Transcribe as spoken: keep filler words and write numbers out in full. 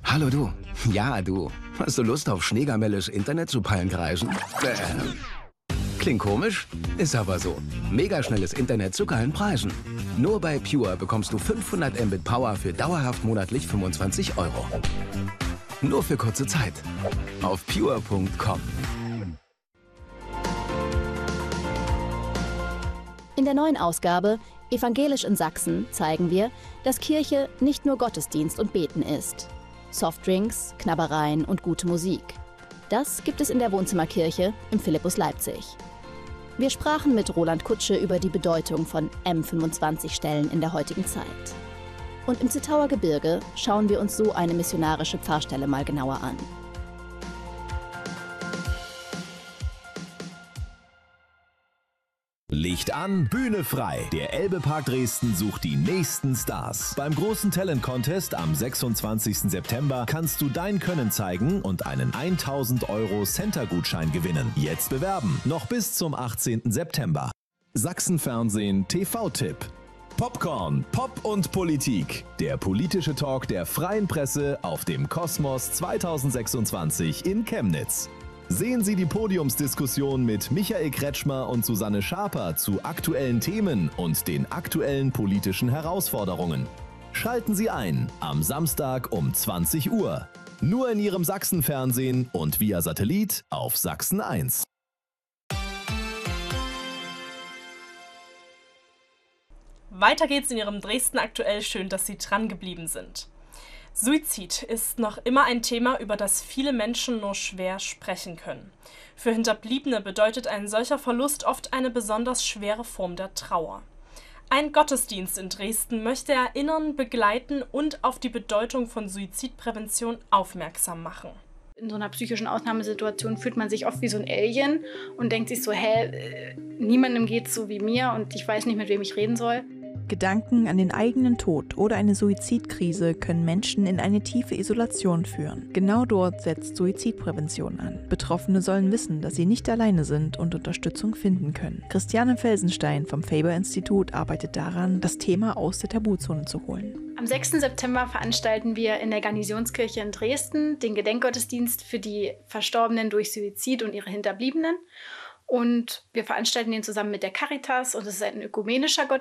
Hallo du. Ja, du. Hast du Lust auf schneegamelles Internet zu Palmkreisen? Bäh. Klingt komisch, ist aber so. Megaschnelles Internet zu geilen Preisen. Nur bei Pure bekommst du fünfhundert Mbit Power für dauerhaft monatlich fünfundzwanzig Euro. Nur für kurze Zeit. Auf pure punkt com. In der neuen Ausgabe Evangelisch in Sachsen zeigen wir, dass Kirche nicht nur Gottesdienst und Beten ist. Softdrinks, Knabbereien und gute Musik. Das gibt es in der Wohnzimmerkirche im Philippus Leipzig. Wir sprachen mit Roland Kutsche über die Bedeutung von M fünfundzwanzig-Stellen in der heutigen Zeit. Und im Zittauer Gebirge schauen wir uns so eine missionarische Pfarrstelle mal genauer an. Licht an, Bühne frei. Der Elbe-Park Dresden sucht die nächsten Stars. Beim großen Talent-Contest am sechsundzwanzigsten September kannst du dein Können zeigen und einen tausend Euro Center-Gutschein gewinnen. Jetzt bewerben, noch bis zum achtzehnten September. Sachsenfernsehen T V-Tipp. Popcorn, Pop und Politik. Der politische Talk der Freien Presse auf dem Kosmos zweitausendsechsundzwanzig in Chemnitz. Sehen Sie die Podiumsdiskussion mit Michael Kretschmer und Susanne Schaper zu aktuellen Themen und den aktuellen politischen Herausforderungen. Schalten Sie ein am Samstag um zwanzig Uhr. Nur in Ihrem Sachsenfernsehen und via Satellit auf Sachsen eins. Weiter geht's in Ihrem Dresden aktuell. Schön, dass Sie dran geblieben sind. Suizid ist noch immer ein Thema, über das viele Menschen nur schwer sprechen können. Für Hinterbliebene bedeutet ein solcher Verlust oft eine besonders schwere Form der Trauer. Ein Gottesdienst in Dresden möchte erinnern, begleiten und auf die Bedeutung von Suizidprävention aufmerksam machen. In so einer psychischen Ausnahmesituation fühlt man sich oft wie so ein Alien und denkt sich so, hä, niemandem geht's so wie mir und ich weiß nicht, mit wem ich reden soll. Gedanken an den eigenen Tod oder eine Suizidkrise können Menschen in eine tiefe Isolation führen. Genau dort setzt Suizidprävention an. Betroffene sollen wissen, dass sie nicht alleine sind und Unterstützung finden können. Christiane Felsenstein vom Faber-Institut arbeitet daran, das Thema aus der Tabuzone zu holen. Am sechsten September veranstalten wir in der Garnisonskirche in Dresden den Gedenkgottesdienst für die Verstorbenen durch Suizid und ihre Hinterbliebenen. Und wir veranstalten den zusammen mit der Caritas und es ist ein ökumenischer Gottesdienst.